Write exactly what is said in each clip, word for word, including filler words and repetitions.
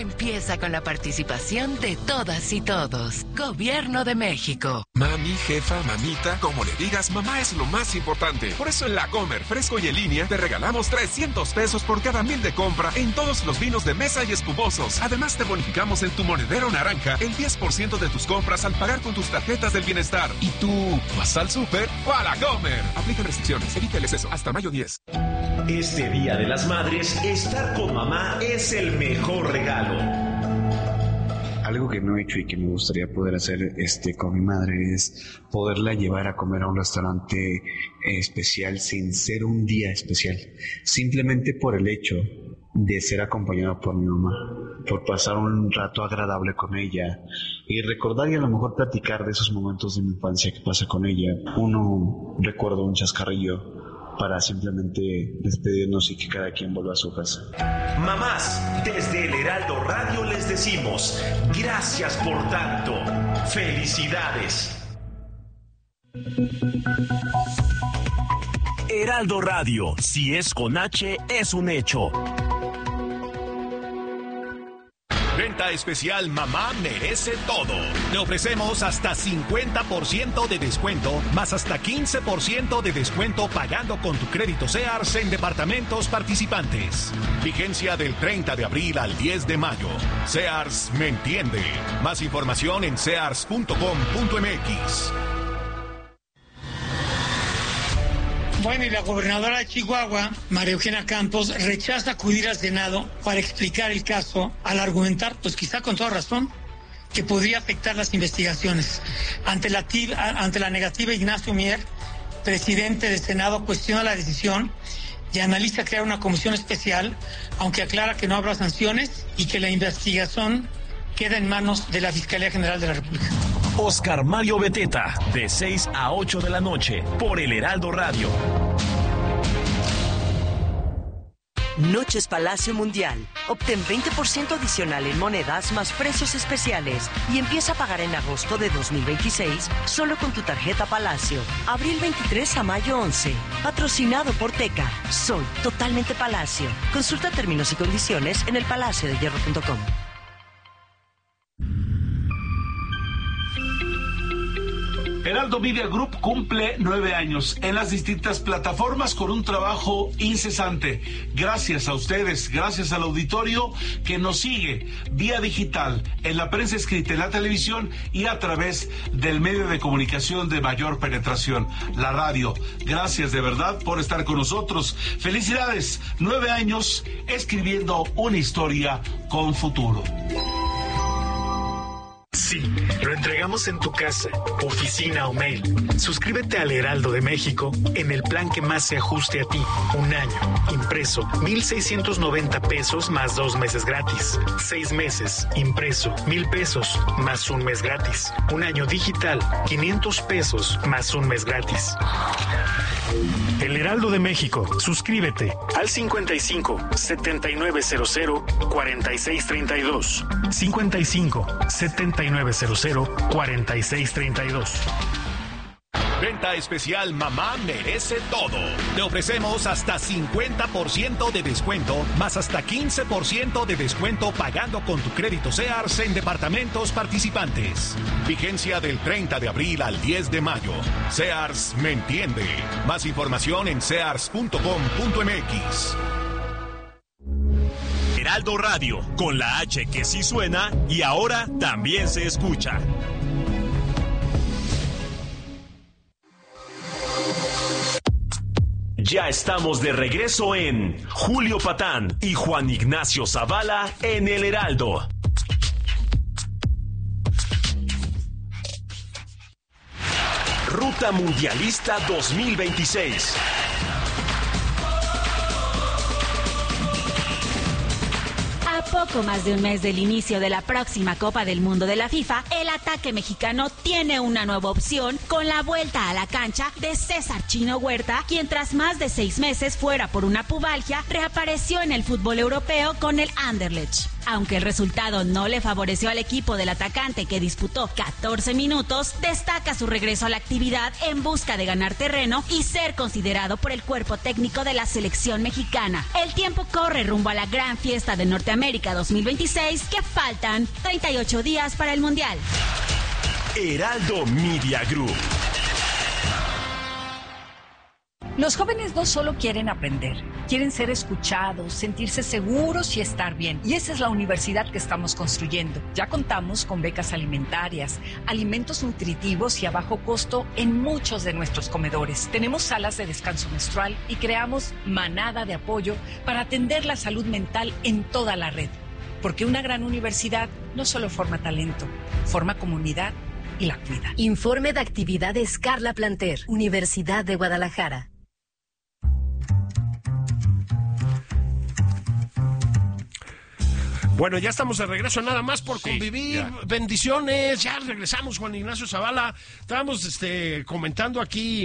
Empieza con la participación de todas y todos. Gobierno de México. Mami, jefa, mamita, como le digas, mamá es lo más importante. Por eso en La Comer, fresco y en línea, te regalamos trescientos pesos por cada mil de compra en todos los vinos de mesa y espumosos. Además, te bonificamos en tu monedero naranja el diez por ciento de tus compras al pagar con tus tarjetas del bienestar. ¿Y tú vas al súper o a La Comer? Aplica restricciones, evita el exceso. Hasta mayo diez. Este Día de las Madres, estar con mamá es el mejor regalo. Algo que no he hecho y que me gustaría poder hacer este, con mi madre es poderla llevar a comer a un restaurante especial sin ser un día especial, simplemente por el hecho de ser acompañado por mi mamá, por pasar un rato agradable con ella y recordar y a lo mejor platicar de esos momentos de mi infancia que pasa con ella. Uno recuerda un chascarrillo para simplemente despedirnos y que cada quien vuelva a su casa. Mamás, desde el Heraldo Radio les decimos, gracias por tanto. Felicidades. Heraldo Radio, si es con H, es un hecho. Venta especial Mamá merece todo. Le ofrecemos hasta cincuenta por ciento de descuento, más hasta quince por ciento de descuento pagando con tu crédito Sears en departamentos participantes. Vigencia del treinta de abril al diez de mayo. Sears me entiende. Más información en sears punto com punto m x. Bueno, y la gobernadora de Chihuahua, María Eugenia Campos, rechaza acudir al Senado para explicar el caso al argumentar, pues quizá con toda razón, que podría afectar las investigaciones. Ante la, ante la negativa, Ignacio Mier, presidente del Senado, cuestiona la decisión y analiza crear una comisión especial, aunque aclara que no habrá sanciones y que la investigación queda en manos de la Fiscalía General de la República. Oscar Mario Beteta, de seis a ocho de la noche, por el Heraldo Radio. Noches Palacio Mundial. Obtén veinte por ciento adicional en monedas más precios especiales y empieza a pagar en agosto de dos mil veintiséis solo con tu tarjeta Palacio. Abril veintitrés a mayo once. Patrocinado por Teca. Soy totalmente Palacio. Consulta términos y condiciones en el palacio de hierro punto com. Heraldo Media Group cumple nueve años en las distintas plataformas con un trabajo incesante. Gracias a ustedes, gracias al auditorio que nos sigue vía digital, en la prensa escrita, en la televisión y a través del medio de comunicación de mayor penetración, la radio. Gracias de verdad por estar con nosotros. Felicidades, nueve años escribiendo una historia con futuro. Sí, lo entregamos en tu casa, oficina o mail. Suscríbete al Heraldo de México en el plan que más se ajuste a ti. Un año, impreso, mil seiscientos noventa pesos más dos meses gratis. Seis meses, impreso, mil pesos más un mes gratis. Un año digital, quinientos pesos más un mes gratis. El Heraldo de México. Suscríbete al cincuenta y cinco, setenta y nueve cero cero, cuarenta y seis treinta y dos. cincuenta y cinco, setenta y nueve cero cero, cuarenta y seis treinta y dos. Venta especial Mamá merece todo. Te ofrecemos hasta cincuenta por ciento de descuento, más hasta quince por ciento de descuento pagando con tu crédito Sears en departamentos participantes. Vigencia del treinta de abril al diez de mayo. Sears me entiende. Más información en sears punto com punto m x. Heraldo Radio, con la H que sí suena y ahora también se escucha. Ya estamos de regreso en Julio Patán y Juan Ignacio Zavala en El Heraldo. Ruta Mundialista dos mil veintiséis. Poco más de un mes del inicio de la próxima Copa del Mundo de la FIFA, el ataque mexicano tiene una nueva opción con la vuelta a la cancha de César Chino Huerta, quien tras más de seis meses fuera por una pubalgia, reapareció en el fútbol europeo con el Anderlecht. Aunque el resultado no le favoreció al equipo del atacante, que disputó catorce minutos, destaca su regreso a la actividad en busca de ganar terreno y ser considerado por el cuerpo técnico de la selección mexicana. El tiempo corre rumbo a la gran fiesta de Norteamérica dos mil veintiséis, que faltan treinta y ocho días para el Mundial. Heraldo Media Group. Los jóvenes no solo quieren aprender, quieren ser escuchados, sentirse seguros y estar bien. Y esa es la universidad que estamos construyendo. Ya contamos con becas alimentarias, alimentos nutritivos y a bajo costo en muchos de nuestros comedores. Tenemos salas de descanso menstrual y creamos manada de apoyo para atender la salud mental en toda la red. Porque una gran universidad no solo forma talento, forma comunidad y la cuida. Informe de actividades Carla Planter, Universidad de Guadalajara. Bueno, ya estamos de regreso, nada más por sí, convivir. Ya. Bendiciones, ya regresamos, Juan Ignacio Zavala. Estábamos este, comentando aquí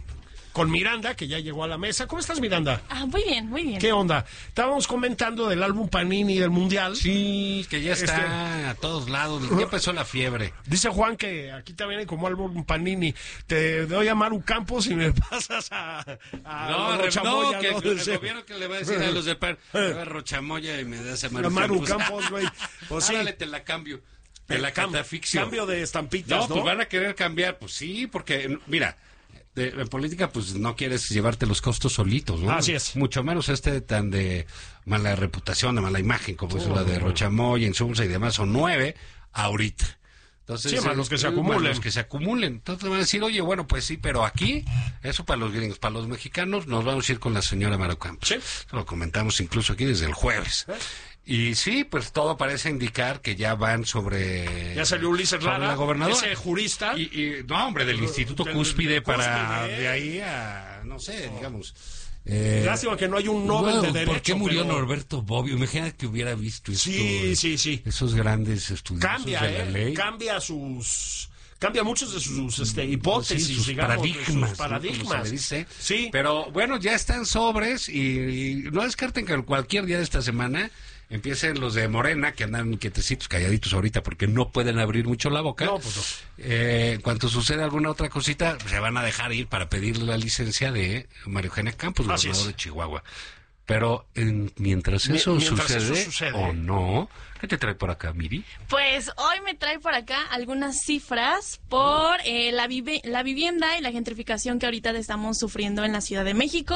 con Miranda, que ya llegó a la mesa. ¿Cómo estás, Miranda? Ah, muy bien, muy bien. ¿Qué onda? Estábamos comentando del álbum Panini del Mundial. Sí, que ya está este, a todos lados. Ya empezó la fiebre. Dice Juan que aquí también hay como álbum Panini. Te doy a Maru Campos y me pasas a... a no, Rochamoya, no, que ¿no? el, el gobierno que le va a decir a los de Pan, a Rochamoya y me das a Maru, a Maru Campos. Campos, güey. Pues sí. Árale, te la cambio. Te la catafixio. Cambio de estampitas, no, ¿no? pues van a querer cambiar. Pues sí, porque, mira... De, en política, pues no quieres llevarte los costos solitos, ¿no? Así es. Mucho menos este tan de mala reputación, de mala imagen, como oh, es la de Rochamoy, Insulza y demás, son nueve ahorita. Entonces, sí, más los que se eh, acumulen. Los que se acumulen. Entonces van a decir, oye, bueno, pues sí, pero aquí, eso para los gringos, para los mexicanos, nos vamos a ir con la señora Maru Campos. Sí. Lo comentamos incluso aquí desde el jueves. ¿Eh? Y sí, pues todo parece indicar que ya van sobre... Ya salió Ulises Lara, la gobernadora. Ese jurista. Y, y, no, hombre, del Instituto del, Cúspide del para Cúspide. De ahí a, no sé, digamos... Eh, Lástima que no hay un Nobel bueno, de Derecho. ¿por qué murió pero... Norberto Bobbio? Imagínate que hubiera visto esto, sí, sí, sí. esos grandes estudios cambia, de la eh, ley. Cambia sus... Cambia muchos de sus este, hipótesis, sí, sus digamos, paradigmas. Sus paradigmas. ¿No? Como se le dice. Sí. Pero bueno, ya están sobres y, y no descarten que cualquier día de esta semana empiecen los de Morena, que andan quietecitos, calladitos ahorita, porque no pueden abrir mucho la boca. No, pues no. Eh, en cuanto suceda alguna otra cosita, se van a dejar ir para pedirle la licencia de María Eugenia Campos, gobernador de Chihuahua. Pero en, mientras, eso, mientras sucede, eso sucede o no, ¿qué te trae por acá, Miri? Pues hoy me trae por acá algunas cifras por eh, la, vive, la vivienda y la gentrificación que ahorita estamos sufriendo en la Ciudad de México.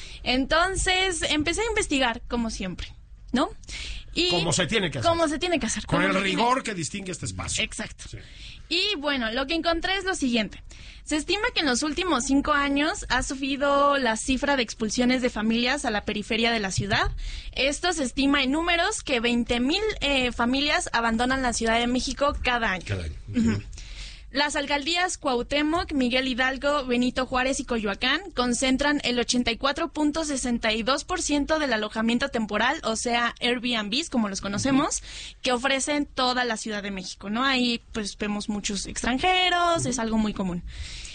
Entonces empecé a investigar, como siempre, ¿no? Y como se tiene que hacer. Como se tiene que hacer. Con el rigor tiene... que distingue este espacio. Exacto. Sí. Y bueno, lo que encontré es lo siguiente. Se estima que en los últimos cinco años ha subido la cifra de expulsiones de familias a la periferia de la ciudad. Esto se estima en números que veinte mil eh, familias abandonan la Ciudad de México cada año. Cada año. Uh-huh. Las alcaldías Cuauhtémoc, Miguel Hidalgo, Benito Juárez y Coyoacán concentran el ochenta y cuatro punto sesenta y dos por ciento del alojamiento temporal, o sea, Airbnbs, como los conocemos, que ofrecen toda la Ciudad de México, ¿no? Ahí pues vemos muchos extranjeros, uh-huh. Es algo muy común.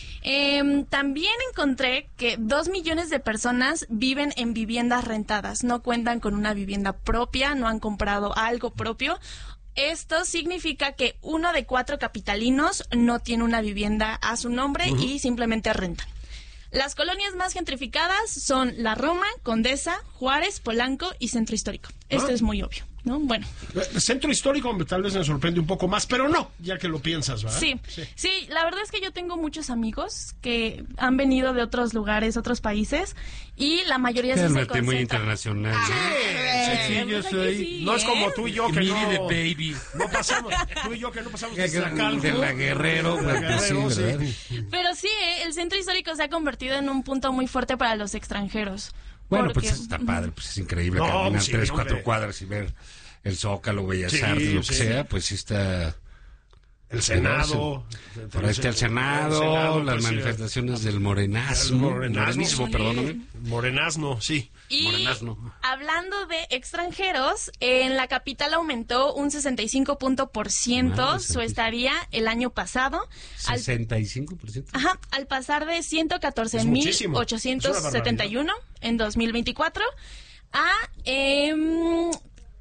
Eh, también encontré que dos millones de personas viven en viviendas rentadas, no cuentan con una vivienda propia, no han comprado algo propio. Esto significa que uno de cuatro capitalinos no tiene una vivienda a su nombre uh-huh. y simplemente rentan. Las colonias más gentrificadas son La Roma, Condesa, Juárez, Polanco y Centro Histórico. Esto ah. es muy obvio, ¿no? Bueno. El Centro Histórico tal vez me sorprende un poco más, pero no, ya que lo piensas, ¿verdad? Sí, sí, sí, la verdad es que yo tengo muchos amigos que han venido de otros lugares, otros países, y la mayoría sí se concentra. Muy internacional. Ah, sí, sí, sí, yo soy. Sí, no es como tú y yo que Miri no. de baby. No pasamos, tú y yo que no pasamos de de la Guerrero, de la Guerrero, sí, sí. Pero sí, ¿eh? El Centro Histórico se ha convertido en un punto muy fuerte para los extranjeros. Bueno, porque... pues está padre, pues es increíble no, caminar sí, tres, hombre. cuatro cuadras y ver el Zócalo, Bellas Sí, Artes, lo que sí. sea, pues sí está... El Senado. Por ahí está el Senado, el Senado las pues, manifestaciones del morenazno. El morenazno, morenismo, sí. perdóname. Morenazno, sí. Y Morenazno. hablando de extranjeros, en la capital aumentó un sesenta y cinco punto por ciento Ah, su estadía el año pasado. Al, sesenta y cinco por ciento. ajá, al pasar de ciento catorce Es mil muchísimo. ochocientos setenta y uno Es una en dos mil veinticuatro a eh,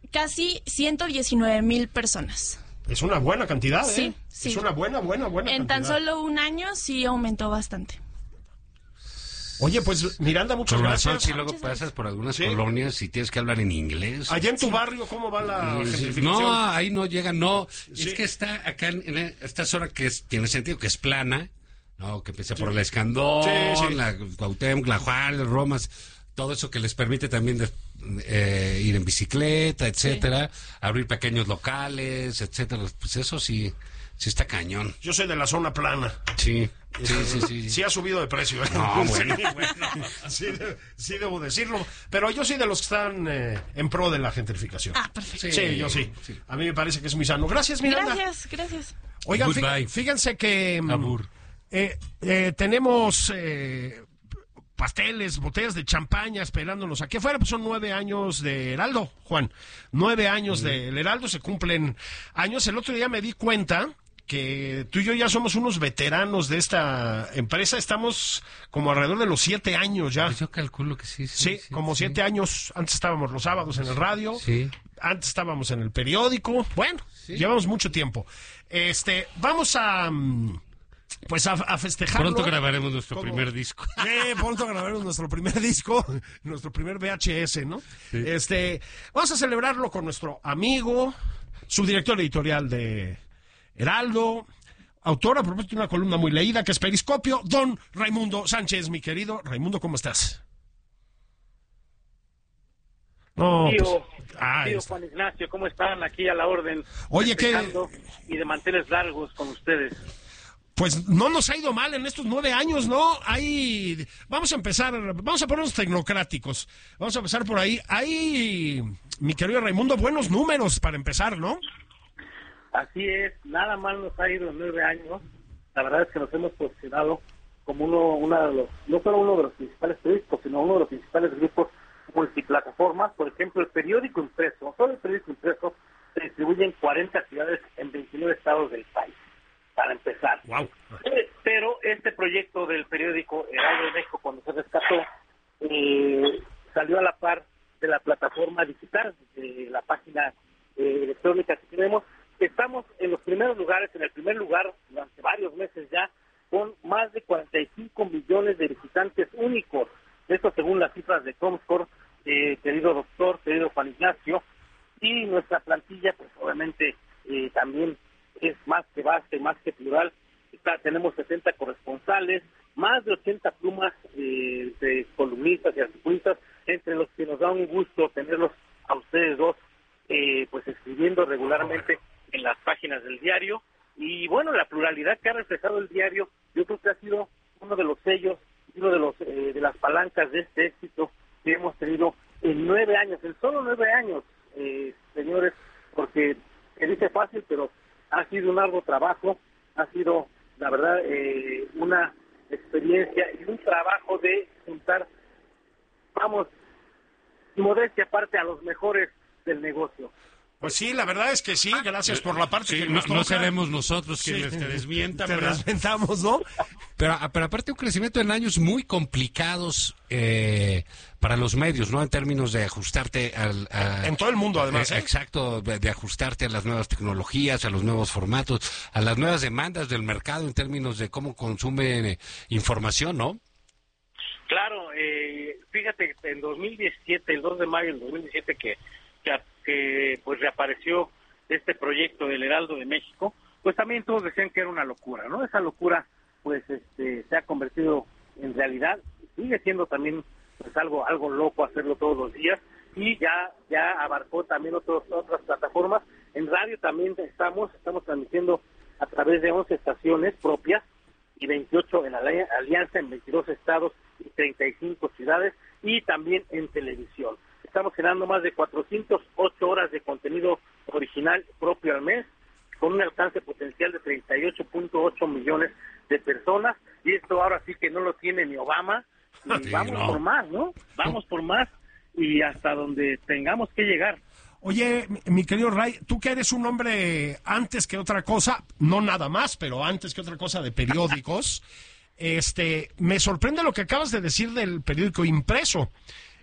casi ciento diecinueve mil personas. Es una buena cantidad, ¿eh? Sí, sí. Es una buena, buena, buena en cantidad. En tan solo un año sí aumentó bastante. Oye, pues Miranda, muchas por gracias. Razón, si luego pasas por algunas ¿Sí? colonias y tienes que hablar en inglés. Allá en tu barrio, ¿cómo va la gentrificación? No, ahí no llega, no. Sí. Es que está acá en, en esta zona que es, tiene sentido que es plana, no, que empieza sí. por la Escandón, sí, sí. la Cuauhtémoc, la Juárez, Romas, todo eso que les permite también de, eh, ir en bicicleta, etcétera, sí. abrir pequeños locales, etcétera. Pues eso sí, sí está cañón. Yo soy de la zona plana. Sí. Sí, sí, sí. Sí ha subido de precio. ¿eh? No, bueno. Sí, bueno. Sí, de, sí debo decirlo. Pero yo soy de los que están eh, en pro de la gentrificación. Ah, perfecto. Sí, sí yo sí. sí. A mí me parece que es muy sano. Gracias, Miranda. Gracias, gracias. Oigan, fí, fíjense que eh, eh, tenemos eh, pasteles, botellas de champaña esperándonos aquí afuera. Pues son nueve años de Heraldo, Juan. Nueve años mm. del Heraldo, se cumplen años. El otro día me di cuenta que tú y yo ya somos unos veteranos de esta empresa, estamos como alrededor de los siete años ya. Pues yo calculo que sí. Sí, sí, sí como sí. siete años. Antes estábamos los sábados en el radio, sí. antes estábamos en el periódico. Bueno, sí. llevamos mucho tiempo. Este, vamos a... Pues a, a festejarlo. Pronto grabaremos nuestro como, primer disco. Eh, pronto grabaremos nuestro primer disco, nuestro primer V H S, ¿no? Sí. Este, vamos a celebrarlo con nuestro amigo, subdirector editorial de Heraldo, autor a propósito de una columna muy leída que es Periscopio, don Raimundo Sánchez, mi querido Raimundo, ¿cómo estás? No, tío, pues, ah, tío Juan Ignacio, ¿cómo están? Aquí a la orden. Oye, ¿qué? Y de manteles largos con ustedes. Pues no nos ha ido mal en estos nueve años, ¿no? Hay, vamos a empezar, vamos a ponernos tecnocráticos. Vamos a empezar por ahí. Hay, mi querido Raimundo, buenos números para empezar, ¿no? Así es, nada mal nos ha ido en nueve años. La verdad es que nos hemos posicionado como uno, uno de los, no solo uno de los principales periódicos, sino uno de los principales grupos multiplataformas. Por ejemplo, el periódico impreso, solo el periódico impreso se distribuye en cuarenta ciudades en veintinueve estados del país, para empezar. Wow. Pero este proyecto del periódico Heraldo de México, cuando se rescató, eh, salió a la par de la plataforma digital, de la página eh, electrónica que tenemos. Estamos en los primeros lugares, en el primer lugar durante varios meses ya, con más de cuarenta y cinco millones de visitantes únicos. Esto según las cifras de Comscore, eh, querido doctor, querido Juan Ignacio. Y nuestra plantilla, pues obviamente eh, también es más que vasta y más que plural. Está, tenemos sesenta corresponsales, más de ochenta plumas eh, de columnistas y articulistas, entre los que nos da un gusto tenerlos a ustedes dos, eh, pues escribiendo regularmente en las páginas del diario. Y bueno, la pluralidad que ha reflejado el diario, yo creo que ha sido uno de los sellos, uno de los eh, de las palancas de este éxito que hemos tenido en nueve años, en solo nueve años, eh, señores, porque se dice fácil, pero ha sido un arduo trabajo, ha sido, la verdad, eh, una experiencia y un trabajo de juntar, vamos, modestia aparte, a los mejores del negocio. Pues sí, la verdad es que sí, gracias por la parte sí, que no, nos toca. No seremos nosotros sí, quienes te desmientan. Te ¿verdad? desmentamos, ¿no? Pero, pero aparte un crecimiento en años muy complicados eh, para los medios, ¿no? En términos de ajustarte al... A, en todo el mundo, además. Eh, ¿eh? Exacto, de, de ajustarte a las nuevas tecnologías, a los nuevos formatos, a las nuevas demandas del mercado en términos de cómo consume eh, información, ¿no? Claro, eh, fíjate, en dos mil diecisiete, el dos de mayo del dos mil diecisiete, que... que que pues reapareció este proyecto del Heraldo de México, pues también todos decían que era una locura, ¿no? Esa locura pues este se ha convertido en realidad, sigue siendo también pues algo algo loco hacerlo todos los días, y ya ya abarcó también otros, otras plataformas. En radio también estamos estamos transmitiendo a través de once estaciones propias y veintiocho en la alianza en veintidós estados y treinta y cinco ciudades, y también en televisión. Estamos generando más de cuatrocientas ocho horas de contenido original propio al mes, con un alcance potencial de treinta y ocho punto ocho millones de personas, y esto ahora sí que no lo tiene ni Obama, y sí, vamos no. por más, ¿no? Vamos por más, y hasta donde tengamos que llegar. Oye, mi querido Ray, tú que eres un hombre antes que otra cosa, no nada más, pero antes que otra cosa de periódicos, este, me sorprende lo que acabas de decir del periódico impreso.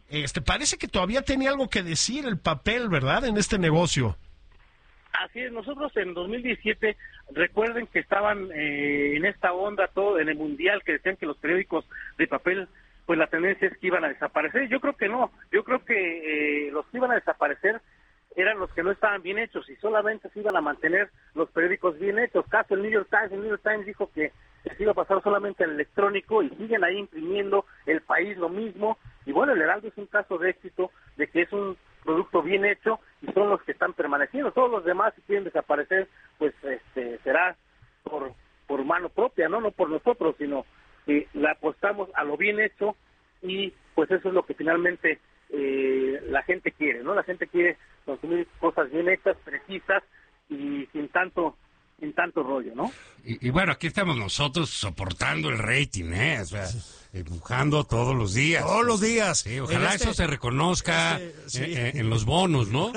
este parece que todavía tenía algo que decir el papel, ¿verdad?, en este negocio. Así es, nosotros en dos mil diecisiete, recuerden que estaban eh, en esta onda, todo en el Mundial, que decían que los periódicos de papel, pues la tendencia es que iban a desaparecer. Yo creo que no, yo creo que eh, los que iban a desaparecer eran los que no estaban bien hechos y solamente se iban a mantener los periódicos bien hechos. Caso el New York Times, el New York Times dijo que se iba a pasar solamente al electrónico y siguen ahí imprimiendo, El País lo mismo, y bueno, el Heraldo es un caso de éxito, de que es un producto bien hecho y son los que están permaneciendo. Todos los demás, si quieren desaparecer, pues este será por por mano propia, no no por nosotros, sino que le apostamos a lo bien hecho y pues eso es lo que finalmente eh, la gente quiere, ¿no? La gente quiere consumir cosas bien hechas, precisas y sin tanto sin tanto rollo, ¿no? Y, y bueno, aquí estamos nosotros soportando el rating, ¿eh? O sea, empujando todos los días. Todos los días. Sí, ojalá este, eso se reconozca este, sí. en, en los bonos, ¿no?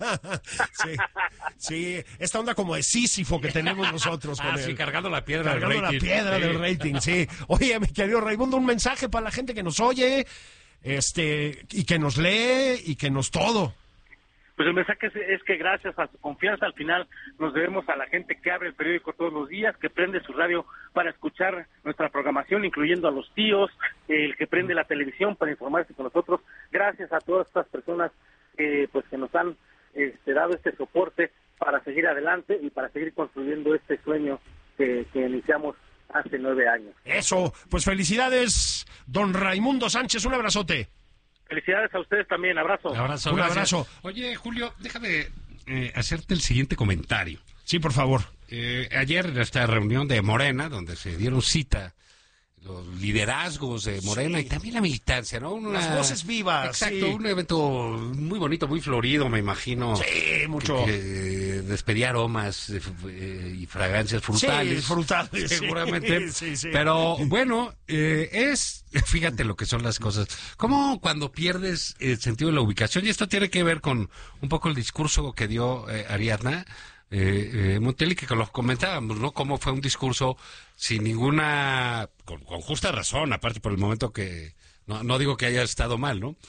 sí, sí, esta onda como de Sísifo que tenemos nosotros. Con ah, el, sí, cargando la piedra cargando del rating. la piedra sí. del rating, sí. Oye, mi querido Raimundo, un mensaje para la gente que nos oye, este, y que nos lee, y que nos todo. Pues el mensaje es, es que gracias a su confianza al final nos debemos a la gente que abre el periódico todos los días, que prende su radio para escuchar nuestra programación, incluyendo a los tíos, el que prende la televisión para informarse con nosotros. Gracias a todas estas personas eh, pues que nos han este, dado este soporte para seguir adelante y para seguir construyendo este sueño que, que iniciamos hace nueve años. Eso, pues felicidades, don Raimundo Sánchez, un abrazote. Felicidades a ustedes también, abrazo. abrazo Un gracias. abrazo. Oye, Julio, déjame eh, hacerte el siguiente comentario. Sí, por favor. Eh, ayer en esta reunión de Morena, donde se dieron cita los liderazgos de Morena sí. y también la militancia, ¿no? Una, Las voces vivas. Exacto, sí. un evento muy bonito, muy florido, me imagino. Sí, mucho. Que, que despedía aromas eh, y fragancias frutales. Sí, frutales. Seguramente. Sí, sí, sí. Pero bueno, eh, es, fíjate lo que son las cosas. Como cuando pierdes el sentido de la ubicación, y esto tiene que ver con un poco el discurso que dio eh, Ariadna Eh, eh, Montiel, que lo comentábamos, ¿no? Cómo fue un discurso sin ninguna, con, con justa razón, aparte por el momento que, no, no digo que haya estado mal, ¿no?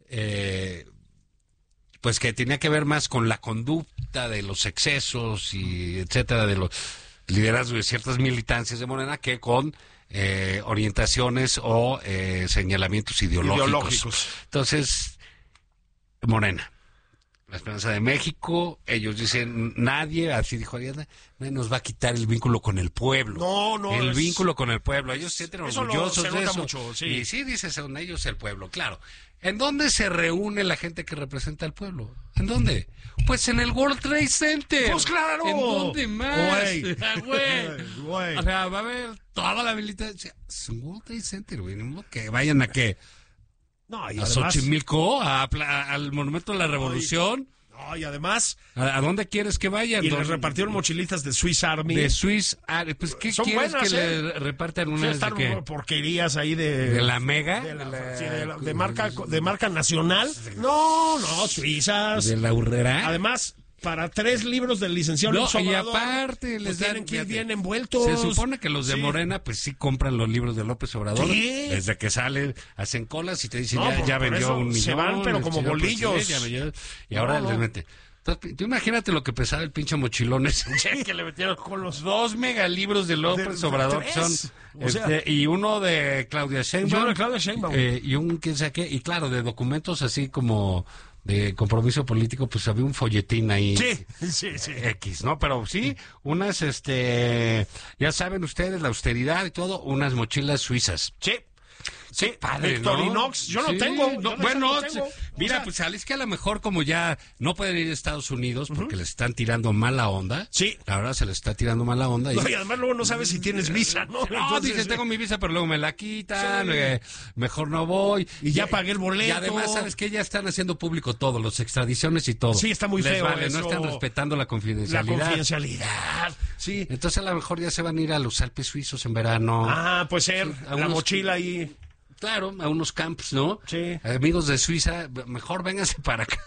Eh, pues que tenía que ver más con la conducta de los excesos y etcétera, de los liderazgos de ciertas militancias de Morena, que con eh, orientaciones o eh, señalamientos ideológicos. ideológicos. Entonces, Morena. La Esperanza de México, ellos dicen, nadie, así dijo Ariadna, nadie nos va a quitar el vínculo con el pueblo. No, no. El es... vínculo con el pueblo, ellos se sienten eso orgullosos lo, se de nota eso. Mucho, sí. Y sí, dice, son ellos el pueblo, claro. ¿En dónde se reúne la gente que representa al pueblo? ¿En dónde? Pues en el World Trade Center. ¡Pues claro! ¿En dónde más? Güey. güey. O sea, va a haber toda la militancia. Es un World Trade Center, güey. No que vayan a qué. No, y a además... Xochimilco, a, a, al Monumento de la Revolución. No, y además... ¿A, a dónde quieres que vayan? Y les repartieron mochilitas de Swiss Army. De Swiss Army. Pues, ¿qué Son quieres buenas, que ¿eh? le repartan unas sí, están de qué? porquerías ahí de... ¿De la Mega? De, la, de, sí, de, la, de, marca, de marca nacional. No, no, suizas. ¿De la Urrera? Además... Para tres libros del licenciado no, López Obrador, y aparte les pues dan, tienen que ir fíjate, bien envueltos. Se supone que los de sí. Morena pues sí compran los libros de López Obrador. ¿Sí? Desde que salen, hacen colas y te dicen no, ya, por, ya por vendió un millón. Se van pero como bolillos. Ya vendió, y ahora no, les mete. Entonces, tú imagínate lo que pesaba el pinche mochilón ese que le metieron con los dos megalibros de López de, Obrador. De son, o sea, este, y uno de Claudia Sheinbaum. Uno de Claudia Sheinbaum. Eh, y un quién sabe qué. Y claro, de documentos así como... de compromiso político, pues había un folletín ahí. Sí, sí, sí. X, ¿no? Pero sí, unas, este, ya saben ustedes, la austeridad y todo, unas mochilas suizas. Sí. Sí, padre, Victorinox, ¿no? yo no sí, tengo. No, yo bueno, no tengo. mira, o sea, pues es que a lo mejor como ya no pueden ir a Estados Unidos porque uh-huh. les están tirando mala onda. Sí. La verdad se les está tirando mala onda. Y, no, y además luego no sabes si tienes visa, ¿no? No, Entonces, dices, tengo mi visa, pero luego me la quitan, sí. eh, mejor no voy. Y ya pagué el boleto. Y además, ¿sabes qué? Ya están haciendo público todo, las extradiciones y todo. Sí, está muy les feo vale, eso. No están respetando la confidencialidad. La confidencialidad, sí. Entonces a lo mejor ya se van a ir a los Alpes suizos en verano. Ah, puede ser, sí, la unos... mochila ahí... claro, a unos camps, ¿no? Sí. Amigos de Suiza, mejor vénganse para acá.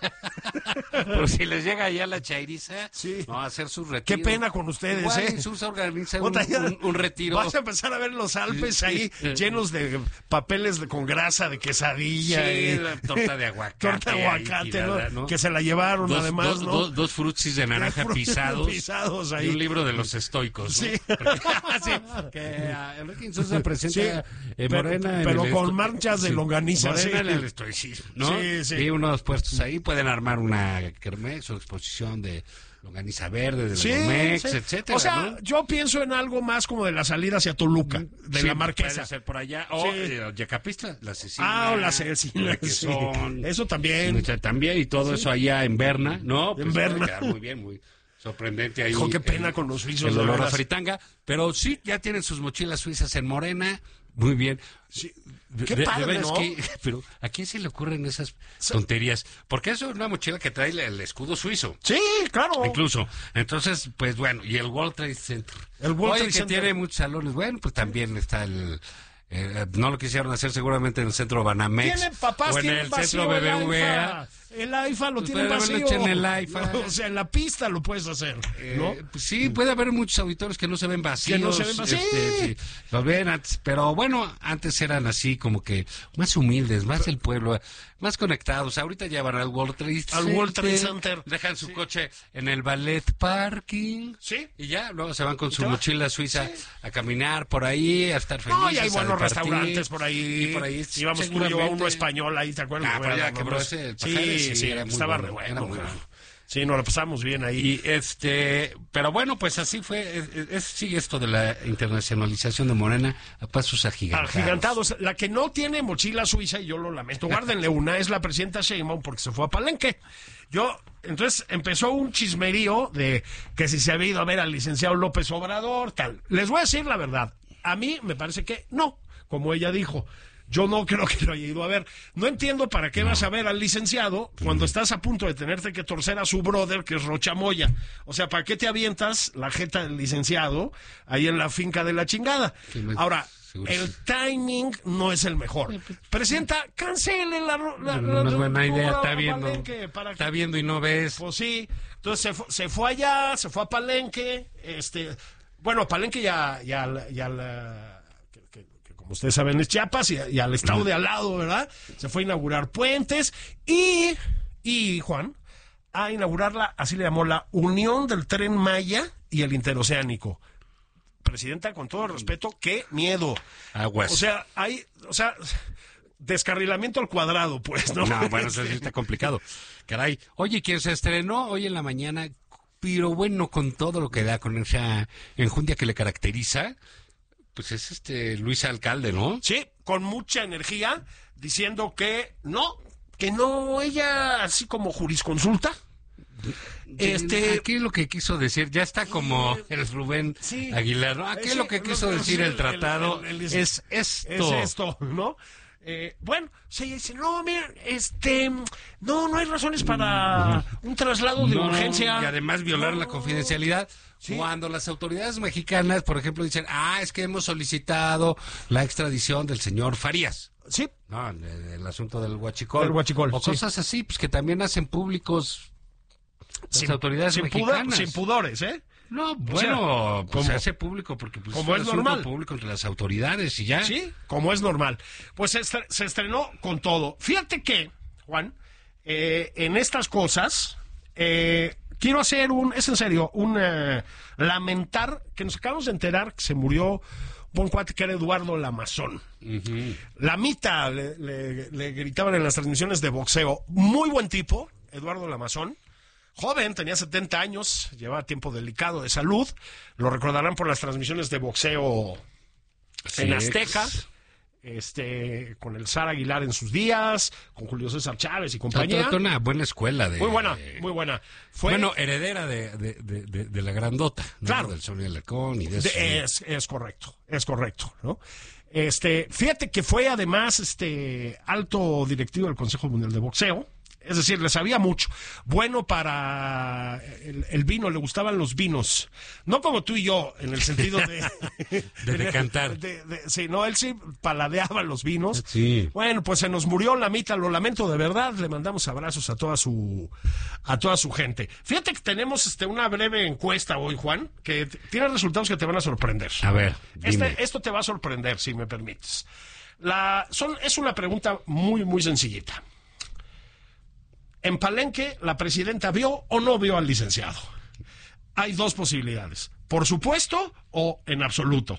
Por si les llega ya la chairiza, sí. no, a hacer sus retiros. Qué pena con ustedes, Igual, ¿eh? en Suiza organiza un, un, un retiro. Vas a empezar a ver los Alpes ahí llenos de papeles de, con grasa de quesadilla. Sí, y... torta de aguacate. torta de aguacate, tirada, ¿no? ¿no? Que se la llevaron dos, además, dos, ¿no? Dos, dos frutsis de naranja pisados. pisados ahí. Y un libro de los estoicos, ¿no? Sí. sí que uh, Enrique Insulza presenta sí, pero, eh, Morena. Pero en el con esto... marchas de sí, longaniza. Morena sí. en el estoicismo, ¿no? Sí, sí. Y unos puestos ahí pueden armar una kermés o exposición de longaniza verde, de sí, Mex, sí. etcétera. O sea, ¿no? yo pienso en algo más como de la salida hacia Toluca, de sí, la Marquesa. Puede ser por allá. O sí. eh, Yecapistla, la Cecilia. Ah, o la Cecilia. Que sí. son, eso también. También, y todo sí. eso allá en Berna, ¿no? Pues en Berna. Quedar muy bien, muy sorprendente ahí. Hijo, qué pena el, con los suizos. El olor a fritanga. Pero sí, ya tienen sus mochilas suizas en Morena. Muy bien. Sí. Qué de, padre, de ¿no? Que, pero ¿a quién se le ocurren esas tonterías? Porque eso es una mochila que trae el escudo suizo. Sí, claro. Incluso. Entonces, pues bueno, y el World Trade Center. El World Oye, Trade que Center. tiene muchos salones. Bueno, pues también está el... Eh, no lo quisieron hacer seguramente en el centro Banamex. Tienen papás, o en tienen el vacío centro B B el V A. AIFA. El AIFA lo Pues tienen puede vacío. haberlo hecho en el AIFA. No, o sea, en la pista lo puedes hacer, ¿no? Eh, pues sí, puede haber muchos auditores que no se ven vacíos. Que no se ven vacíos. Este, sí, los ven antes, pero bueno, antes eran así como que más humildes, más del pueblo, más conectados. Ahorita ya van al World Trade Center. Al World Trade Center. Dejan su sí. coche en el ballet parking. Sí. Y ya, luego se van con su va? mochila suiza sí. a caminar por ahí, a estar felices. No, y hay buenos restaurantes por ahí. Y por ahí íbamos tú y yo a uno español ahí, ¿te acuerdas? Ah, pero ya quebró ese, el sí, Pajares, sí, era muy estaba bueno, re bueno. era muy bueno. Sí, nos lo pasamos bien ahí. Y este, pero bueno, pues así fue, es, es, sigue esto de la internacionalización de Morena a pasos agigantados. Agigantados. La que no tiene mochila suiza, y yo lo lamento, guárdenle una, es la presidenta Sheinbaum porque se fue a Palenque. Yo, entonces empezó un chismerío de que si se había ido a ver al licenciado López Obrador, tal. Les voy a decir la verdad, a mí me parece que no, como ella dijo. Yo no creo que lo haya ido a ver. No entiendo para qué no. vas a ver al licenciado cuando estás a punto de tenerte que torcer a su brother, que es Rocha Moya. O sea, ¿para qué te avientas la jeta del licenciado ahí en la finca de la chingada? Sí, me... Ahora, seguro. El timing no es el mejor. Presidenta, cancele la... la, no, no la es buena idea, está viendo. Para está que... viendo y no ves. Pues sí. Entonces se fue, se fue allá, se fue a Palenque. Este, bueno, Palenque ya... ya, ya la, como ustedes saben, es Chiapas y, y al estado de al lado, ¿verdad? Se fue a inaugurar puentes y, y Juan, a inaugurarla, así le llamó, la Unión del Tren Maya y el Interoceánico. Presidenta, con todo el respeto, qué miedo. Aguas. O sea, hay, o sea, descarrilamiento al cuadrado, pues, ¿no? No, bueno, eso sí está complicado. Caray. Oye, quien se estrenó hoy en la mañana, pero bueno, con todo lo que da, con esa enjundia que le caracteriza, pues es este Luis Alcalde, ¿no? Sí, con mucha energía, diciendo que no, que no, ella así como jurisconsulta. Este, aquí es lo que quiso decir, ya está como el Rubén sí, Aguilar, ¿no? Aquí sí, es lo que quiso lo, decir el, el tratado, el, el, el, es esto. Es esto, ¿no? Eh, bueno, se dice, no, mira, este, no, no hay razones para un traslado de no, urgencia. Y además violar no. la confidencialidad. Sí. Cuando las autoridades mexicanas, por ejemplo, dicen, ah, es que hemos solicitado la extradición del señor Farías. Sí. No, el, el asunto del huachicol. El huachicol. O sí. cosas así, pues que también hacen públicos las sin, autoridades sin mexicanas. Pudor, sin pudores, ¿eh? No, bueno, o sea, pues se hace público porque pues, como es, es normal, público entre las autoridades y ya. Sí, como es normal. Pues se, estre se estrenó con todo. Fíjate que, Juan, eh, en estas cosas, eh, quiero hacer un, es en serio, un uh, lamentar que nos acabamos de enterar que se murió un buen cuate que era Eduardo Lamazón. Uh-huh. Lamita, le, le, le gritaban en las transmisiones de boxeo. Muy buen tipo, Eduardo Lamazón. Joven, tenía setenta años, llevaba tiempo delicado de salud. Lo recordarán por las transmisiones de boxeo sí, en Azteca, este, con el Zar Aguilar en sus días, con Julio César Chávez y compañía. Una buena escuela de... Muy buena, muy buena. Fue, bueno, heredera de, de, de, de, de la grandota, ¿no? Claro. Del Sonia Alarcón y de eso. De, es, es correcto, es correcto, ¿no? Este, fíjate que fue además este alto directivo del Consejo Mundial de Boxeo. Es decir, le sabía mucho. Bueno para el, el vino, le gustaban los vinos. No como tú y yo, en el sentido de... de decantar. De, de, sí, no, él sí paladeaba los vinos. Sí. Bueno, pues se nos murió Lamita, lo lamento de verdad. Le mandamos abrazos a toda su a toda su gente. Fíjate que tenemos este una breve encuesta hoy, Juan, que t- tiene resultados que te van a sorprender. A ver, dime. Este, esto te va a sorprender, si me permites. La, son, es una pregunta muy, muy sencillita. En Palenque, ¿la presidenta vio o no vio al licenciado? Hay dos posibilidades. Por supuesto o en absoluto.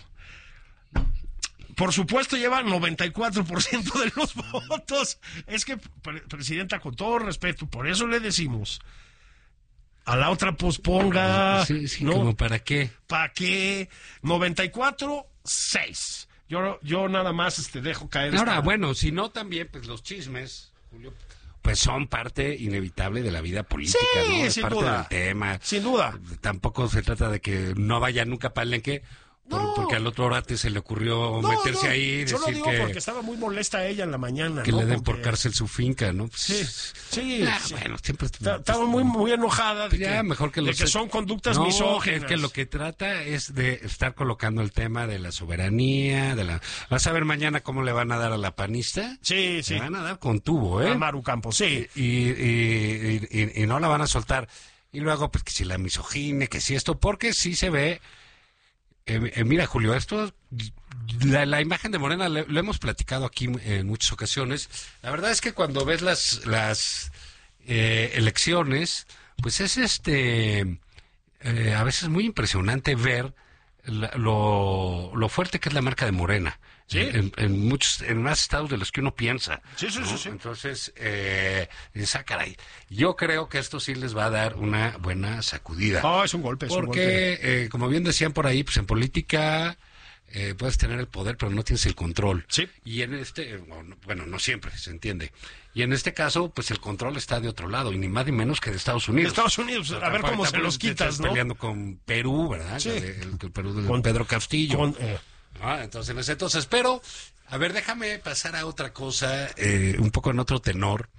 Por supuesto lleva noventa y cuatro por ciento de los votos. Es que, pre- presidenta, con todo respeto, por eso le decimos, a la otra posponga. Sí, sí, ¿no? ¿como para qué? ¿Para qué? noventa y cuatro, seis. Yo, yo nada más este, dejo caer. Ahora, esta... bueno, si no también, pues los chismes, Julio, pues son parte inevitable de la vida política, Sí, ¿no? Es sin parte duda. del tema. Sin duda. Tampoco se trata de que no vaya nunca a Palenque, por- No. porque al otro orate se le ocurrió No, meterse no, ahí y yo lo decir digo que, porque estaba muy molesta ella en la mañana. que ¿no? le den Porque- por cárcel su finca, ¿no? Pues, Sí, sí. ah, sí. bueno, siempre... Está- Estaba muy, muy enojada de Ya, que, mejor que de los- que son conductas No, misóginas. es que lo que trata es de estar colocando el tema de la soberanía, de la... ¿Vas a ver mañana cómo le van a dar a la panista? Sí, sí. Le van a dar con tubo, ¿eh? A Maru Campos, sí. Y, y, y, y- y no la van a soltar. Y luego, pues, que si la misoginia, que si esto, porque sí se ve... Eh, eh, mira, Julio, esto... La, la imagen de Morena, le- lo hemos platicado aquí en muchas ocasiones. La verdad es que cuando ves las, las eh, elecciones, pues es este... eh, a veces muy impresionante ver la- lo, lo fuerte que es la marca de Morena. Sí. En, en muchos, en más estados de los que uno piensa. Sí, sí, ¿no? sí, sí. Entonces, eh, dices, ah, caray, yo creo que esto sí les va a dar una buena sacudida. Oh, es un golpe, es un golpe. Porque, eh, como bien decían por ahí, pues en política eh, puedes tener el poder, pero no tienes el control. Sí. Y en este, eh, bueno, no siempre, se entiende. Y en este caso, pues el control está de otro lado, y ni más ni menos que de Estados Unidos. De Estados Unidos, a ver cómo se los quitas, Estás ¿no? peleando con Perú, ¿verdad? Sí. El, el- el Perú de Con- Pedro Castillo. con, eh, Ah, entonces, en ese entonces, pero, a ver, déjame pasar a otra cosa, eh, un poco en otro tenor.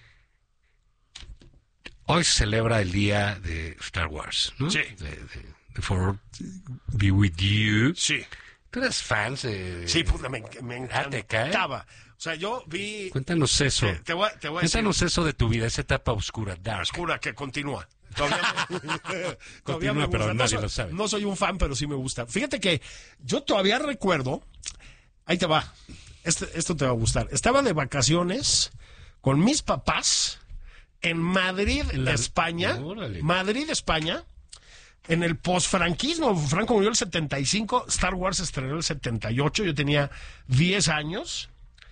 Hoy se celebra el día de Star Wars, ¿no? Sí. De, de, de For Be With You. Sí. ¿Tú eres fan de...? Sí, puta, me, me Ah, ¿te cae? encantaba. O sea, yo vi... Cuéntanos eso. Te, te voy, a- te voy a decir... Cuéntanos eso de tu vida, esa etapa oscura, dark. Oscura, que continúa. Todavía me, todavía Continúa, me gusta. pero No nadie soy- lo sabe. No soy un fan, pero sí me gusta. Fíjate que yo todavía recuerdo... Ahí te va. Este, esto te va a gustar. Estaba de vacaciones con mis papás en Madrid, La- España. Órale. Madrid, España. En el posfranquismo. Franco murió el setenta y cinco. Star Wars se estrenó el setenta y ocho. Yo tenía diez años.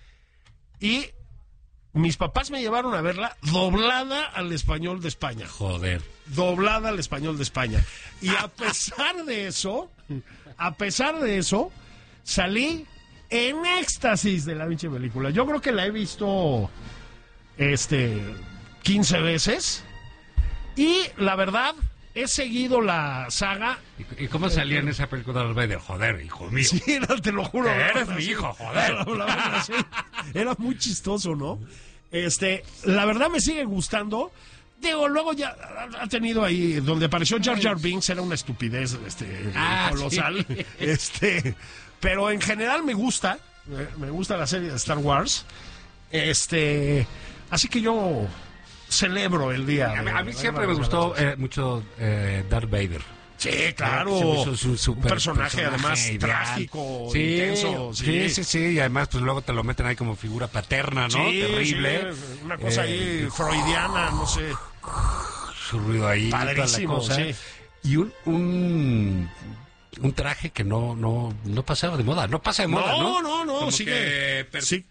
Y mis papás me llevaron a verla doblada al español de España. Joder. Doblada al español de España. Y a pesar de eso, a pesar de eso, salí en éxtasis de la pinche película. Yo creo que la he visto este quince veces. Y la verdad, he seguido la saga. ¿Y, y cómo salía en esa película de Darth Vader? Joder, hijo mío. Sí, no, te lo juro. Eres la verdad, mi sí. hijo, joder. La- la verdad, sí. Era muy chistoso, ¿no? Este, la verdad me sigue gustando. Digo, luego ya ha- ha tenido ahí, donde apareció Jar Jar Binks, era una estupidez este, Ah, colosal. sí. Este, pero en general me gusta, me, me gusta la serie de Star Wars. Este, así que yo celebro el día. A mí, de- a mí de- siempre de- me de- gustó eh, mucho eh, Darth Vader. Sí, claro. Se me hizo su- Un super personaje, además ideal. trágico, Sí, intenso. Sí, sí, sí, y además pues luego te lo meten ahí como figura paterna, ¿no? Sí, Terrible. sí, una cosa Eh, ahí freudiana, no sé. Su ruido ahí, toda la Padrísimo, cosa. sí. Y un, un un traje que no no no pasaba de moda, no pasa de moda, No, ¿no? no, no, Como sigue. que per- Sí.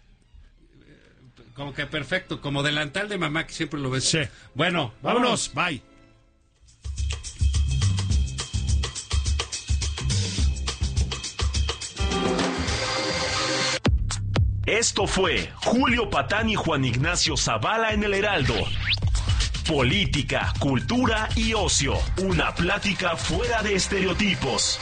Como que perfecto, como delantal de mamá que siempre lo ves. Sí. Bueno, Vámonos, bye. Esto fue Julio Patán y Juan Ignacio Zavala en el Heraldo. Política, cultura y ocio. Una plática fuera de estereotipos.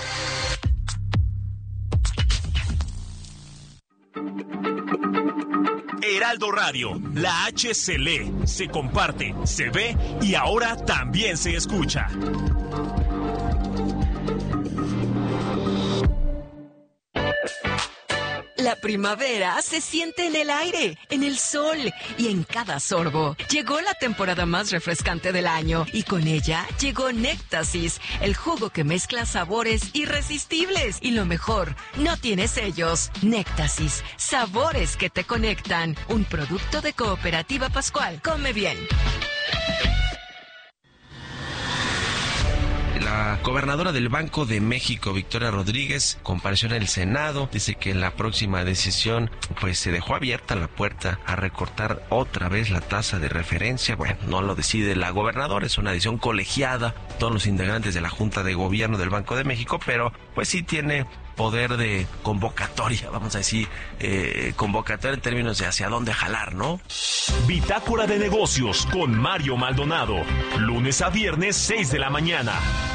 Heraldo Radio, la H se lee, se comparte, se ve y ahora también se escucha. La primavera se siente en el aire, en el sol y en cada sorbo. Llegó la temporada más refrescante del año y con ella llegó Néctasis, el jugo que mezcla sabores irresistibles. Y lo mejor, no tiene sellos. Néctasis, sabores que te conectan. Un producto de Cooperativa Pascual. Come bien. La gobernadora del Banco de México, Victoria Rodríguez, compareció en el Senado. Dice que en la próxima decisión pues se dejó abierta la puerta a recortar otra vez la tasa de referencia. Bueno, no lo decide la gobernadora, es una decisión colegiada, todos los integrantes de la Junta de Gobierno del Banco de México, pero pues sí tiene poder de convocatoria, vamos a decir, eh, convocatoria en términos de hacia dónde jalar, ¿no? Bitácora de Negocios con Mario Maldonado, lunes a viernes, seis de la mañana.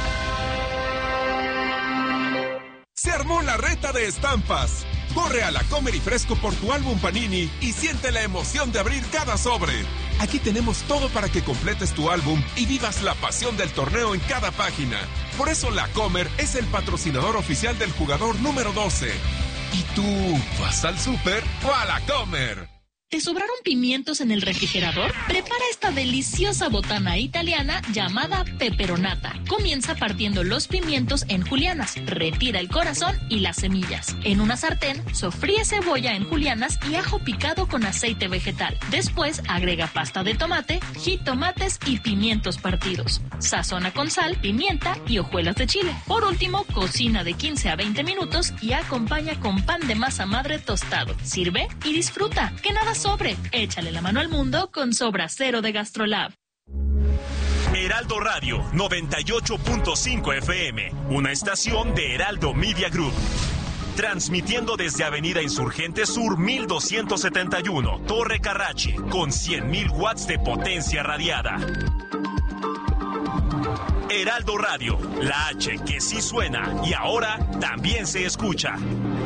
Se armó la reta de estampas. Corre a la Comer y Fresco por tu álbum Panini y siente la emoción de abrir cada sobre. Aquí tenemos todo para que completes tu álbum y vivas la pasión del torneo en cada página. Por eso La Comer es el patrocinador oficial del jugador número doce. ¿Y tú vas al súper o a La Comer? ¿Te sobraron pimientos en el refrigerador? Prepara esta deliciosa botana italiana llamada peperonata. Comienza partiendo los pimientos en julianas, retira el corazón y las semillas. En una sartén, sofríe cebolla en julianas y ajo picado con aceite vegetal. Después, agrega pasta de tomate, jitomates y pimientos partidos. Sazona con sal, pimienta y hojuelas de chile. Por último, cocina de quince a veinte minutos y acompaña con pan de masa madre tostado. Sirve y disfruta. Que nada sobre. Échale la mano al mundo con Sobra Cero de Gastrolab. Heraldo Radio noventa y ocho punto cinco F M, una estación de Heraldo Media Group. Transmitiendo desde Avenida Insurgente Sur mil doscientos setenta y uno, Torre Carrachi, con cien mil watts de potencia radiada. Heraldo Radio, la H que sí suena y ahora también se escucha.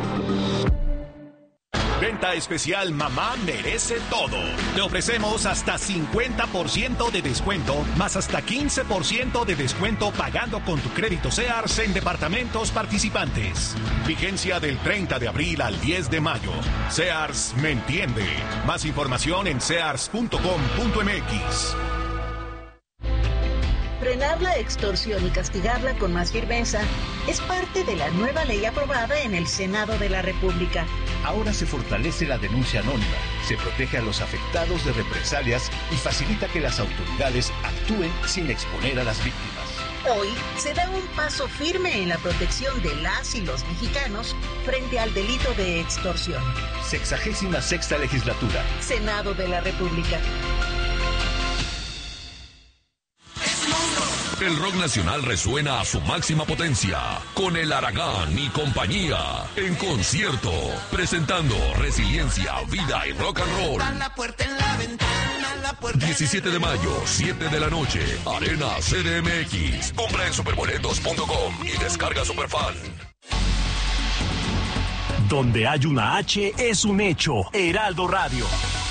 Venta especial Mamá Merece Todo. Te ofrecemos hasta cincuenta por ciento de descuento, más hasta quince por ciento de descuento pagando con tu crédito Sears en departamentos participantes. Vigencia del treinta de abril al diez de mayo. Sears me entiende. Más información en sears punto com punto m x. Frenar la extorsión y castigarla con más firmeza es parte de la nueva ley aprobada en el Senado de la República. Ahora se fortalece la denuncia anónima, se protege a los afectados de represalias y facilita que las autoridades actúen sin exponer a las víctimas. Hoy se da un paso firme en la protección de las y los mexicanos frente al delito de extorsión. Sexagésima sexta legislatura. Senado de la República. El rock nacional resuena a su máxima potencia con el Aragán y compañía en concierto, presentando Resiliencia, Vida y Rock and Roll. diecisiete de mayo, siete de la noche, Arena C D M X. Compra en superboletos punto com y descarga Superfan. Donde hay una H es un hecho. Heraldo Radio.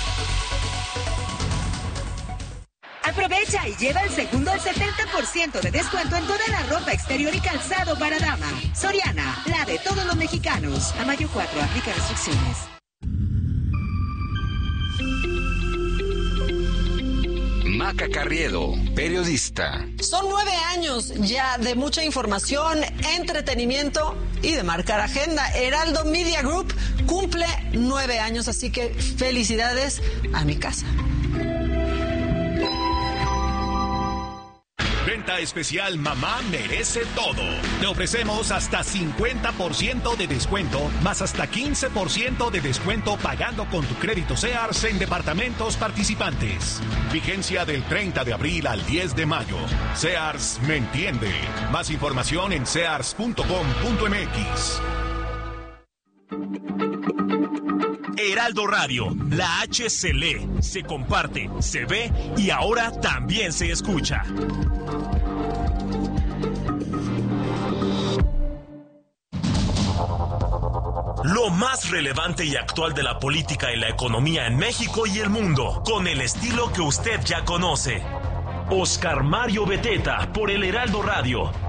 Aprovecha y lleva el segundo al setenta por ciento de descuento en toda la ropa exterior y calzado para dama. Soriana, la de todos los mexicanos. A mayo cuatro, aplica restricciones. Maca Carriedo, periodista. Son nueve años ya de mucha información, entretenimiento y de marcar agenda. Heraldo Media Group cumple nueve años, así que felicidades a mi casa. Venta especial Mamá Merece Todo. Te ofrecemos hasta cincuenta por ciento de descuento, más hasta quince por ciento de descuento pagando con tu crédito Sears en departamentos participantes. Vigencia del treinta de abril al diez de mayo. Sears me entiende. Más información en sears punto com punto m x. Heraldo Radio, la H se lee, se comparte, se ve y ahora también se escucha. lo más relevante y actual de la política y la economía en México y el mundo, con el estilo que usted ya conoce. Oscar Mario Beteta, por El Heraldo Radio.